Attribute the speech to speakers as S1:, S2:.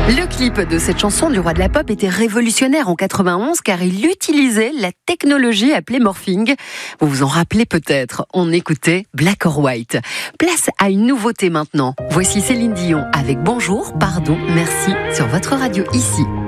S1: Le clip de cette chanson du roi de la pop était révolutionnaire en 91 car il utilisait la technologie appelée morphing. Vous vous en rappelez peut-être, on écoutait Black or White. Place à une nouveauté maintenant. Voici Céline Dion avec Bonjour, pardon, merci sur votre radio ici.